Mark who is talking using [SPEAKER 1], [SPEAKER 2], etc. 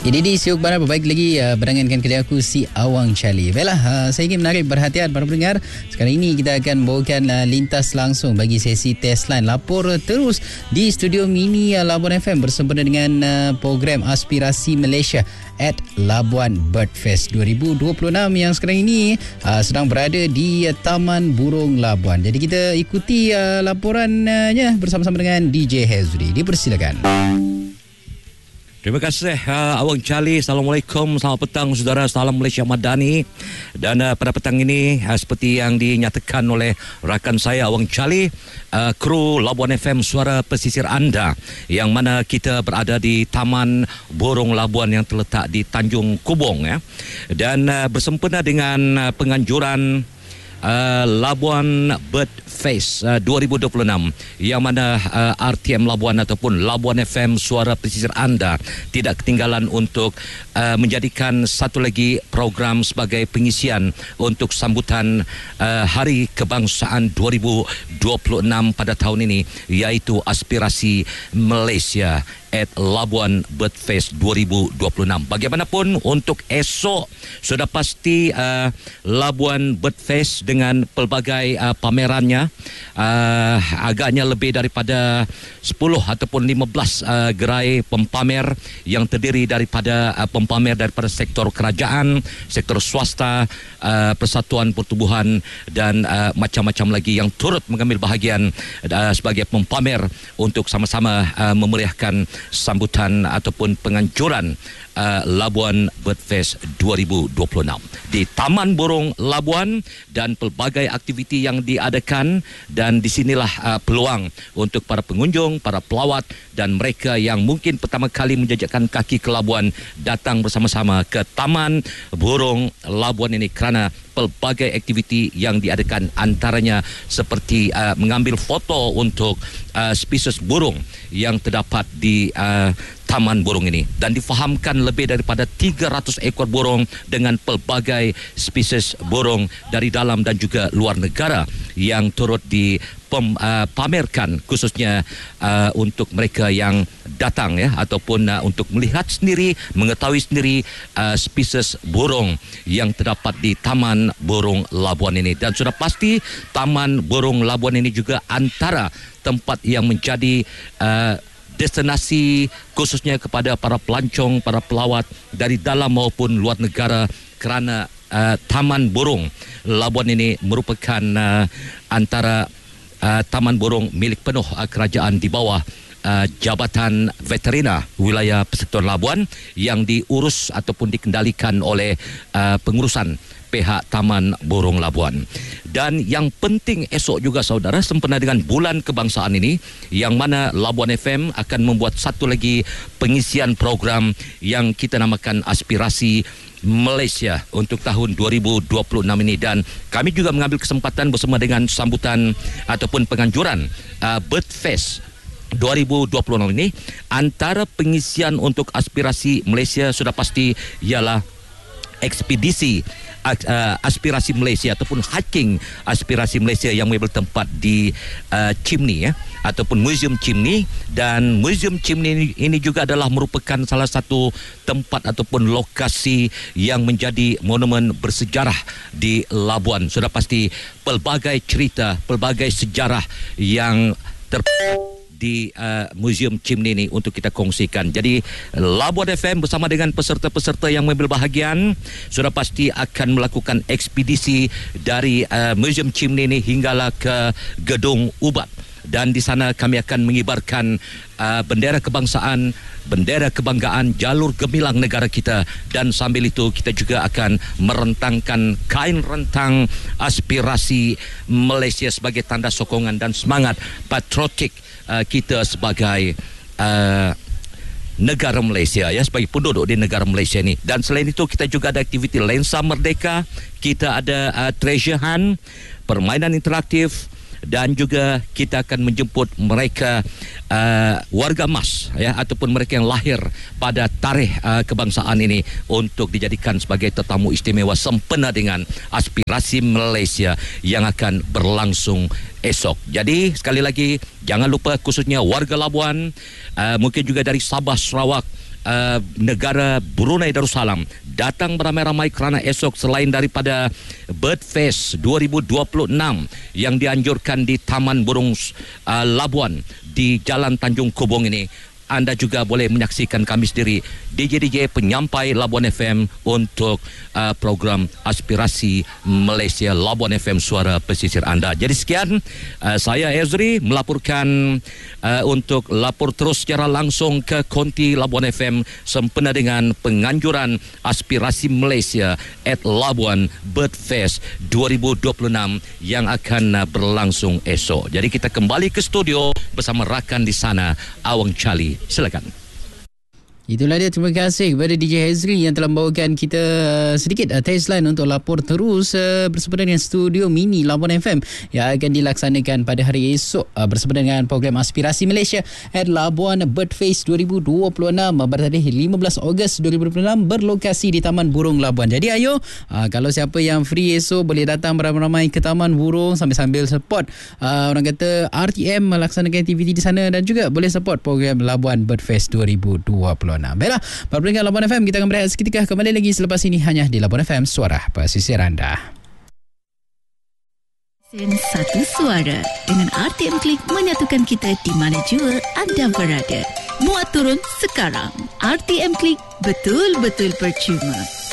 [SPEAKER 1] Ini di Siuk Barat berbaik lagi berangankan kedai aku si Awang Charlie. Baiklah, saya ingin menarik perhatian para pendengar. Sekarang ini kita akan bawakan lintas langsung bagi sesi test line. Lapor terus di studio mini Labuan FM bersempena dengan program Aspirasi Malaysia at Labuan Birdfest 2026 yang sekarang ini sedang berada di Taman Burung Labuan. Jadi kita ikuti laporannya bersama-sama dengan DJ Hazri. Dipersilakan.
[SPEAKER 2] Terima kasih Awang Charlie. Assalamualaikum, selamat petang saudara. Salam Malaysia Madani. Dan pada petang ini seperti yang dinyatakan oleh rakan saya Awang Charlie, kru Labuan FM Suara Pesisir Anda, yang mana kita berada di Taman Burung Labuan yang terletak di Tanjung Kubong ya. Dan bersempena dengan penganjuran Labuan Bird Fest 2026 yang mana RTM Labuan ataupun Labuan FM Suara Pesisir Anda tidak ketinggalan untuk menjadikan satu lagi program sebagai pengisian untuk sambutan Hari Kebangsaan 2026 pada tahun ini, iaitu Aspirasi Malaysia at Labuan Bird Fest 2026. Bagaimanapun untuk esok sudah pasti Labuan Bird Fest dengan pelbagai pamerannya, agaknya lebih daripada 10 ataupun 15 gerai pempamer yang terdiri daripada pempamer daripada sektor kerajaan, sektor swasta, persatuan pertubuhan dan macam-macam lagi yang turut mengambil bahagian sebagai pempamer untuk sama-sama memeriahkan sambutan ataupun penganjuran Labuan Bird Fest 2026 di Taman Burung Labuan dan pelbagai aktiviti yang diadakan. Dan di sinilah peluang untuk para pengunjung, para pelawat dan mereka yang mungkin pertama kali menjejakkan kaki ke Labuan datang bersama-sama ke Taman Burung Labuan ini kerana pelbagai aktiviti yang diadakan, antaranya seperti mengambil foto untuk spesies burung yang terdapat di Taman Burung ini, dan difahamkan lebih daripada 300 ekor burung dengan pelbagai spesies burung dari dalam dan juga luar negara yang turut dipamerkan khususnya untuk mereka yang datang ya, ataupun untuk melihat sendiri, mengetahui sendiri spesies burung yang terdapat di Taman Burung Labuan ini. Dan sudah pasti Taman Burung Labuan ini juga antara tempat yang menjadi destinasi khususnya kepada para pelancong, para pelawat dari dalam maupun luar negara, kerana Taman Burung Labuan ini merupakan antara taman burung milik penuh kerajaan di bawah Jabatan Veterina Wilayah Persekutuan Labuan yang diurus ataupun dikendalikan oleh pengurusan pihak Taman Burung Labuan. Dan yang penting esok juga saudara, sempena dengan Bulan Kebangsaan ini, yang mana Labuan FM akan membuat satu lagi pengisian program yang kita namakan Aspirasi Malaysia untuk tahun 2026 ini. Dan kami juga mengambil kesempatan bersama dengan sambutan ataupun penganjuran Bird Fest 2026 ini, antara pengisian untuk Aspirasi Malaysia sudah pasti ialah ekspedisi Aspirasi Malaysia ataupun hiking Aspirasi Malaysia yang bertempat di Chimney ya, ataupun Museum Chimney. Dan Museum Chimney ini juga adalah merupakan salah satu tempat ataupun lokasi yang menjadi monumen bersejarah di Labuan. Sudah pasti pelbagai cerita, pelbagai sejarah yang di Museum Chimney ini untuk kita kongsikan. Jadi Labuan FM bersama dengan peserta-peserta yang mengambil bahagian sudah pasti akan melakukan ekspedisi dari Museum Chimney ini hinggalah ke Gedung Ubat. Dan di sana kami akan mengibarkan bendera kebangsaan, bendera kebanggaan, jalur gemilang negara kita. Dan sambil itu kita juga akan merentangkan kain rentang Aspirasi Malaysia sebagai tanda sokongan dan semangat patriotik kita sebagai negara Malaysia ya, sebagai penduduk di negara Malaysia ini. Dan selain itu kita juga ada aktiviti Lensa Merdeka, kita ada treasure hunt, permainan interaktif, dan juga kita akan menjemput mereka warga emas ya, ataupun mereka yang lahir pada tarikh kebangsaan ini untuk dijadikan sebagai tetamu istimewa sempena dengan Aspirasi Malaysia yang akan berlangsung esok. Jadi sekali lagi jangan lupa, khususnya warga Labuan, mungkin juga dari Sabah, Sarawak, negara Brunei Darussalam datang beramai-ramai kerana esok selain daripada Birdfest 2026 yang dianjurkan di Taman Burung Labuan di Jalan Tanjung Kubong ini, anda juga boleh menyaksikan kami sendiri DJ penyampai Labuan FM untuk program Aspirasi Malaysia Labuan FM Suara Pesisir anda. Jadi sekian, saya Ezri melaporkan untuk lapor terus secara langsung ke konti Labuan FM sempena dengan penganjuran Aspirasi Malaysia at Labuan Birdfest 2026 yang akan berlangsung esok. Jadi kita kembali ke studio bersama rakan di sana, Awang Charlie. Silakan.
[SPEAKER 1] Itulah dia, terima kasih kepada DJ Hazri yang telah membawakan kita sedikit test line untuk lapor terus bersempena dengan studio mini Labuan FM yang akan dilaksanakan pada hari esok bersempena dengan program Aspirasi Malaysia at Labuan Birdfest 2026 bertarikh 15 Ogos 2026 berlokasi di Taman Burung Labuan. Jadi ayo, kalau siapa yang free esok boleh datang beramai-ramai ke Taman Burung sambil-sambil support orang kata RTM melaksanakan aktiviti di sana dan juga boleh support program Labuan Birdfest 2026. Baiklah, para pendengar Labuan FM, kita akan berehat seketika, kembali lagi selepas ini hanya di Labuan FM, suara pesisir anda.
[SPEAKER 3] Satu suara dengan RTM Klik menyatukan kita di mana jua anda berada. Muat turun sekarang. RTM Klik betul-betul percuma.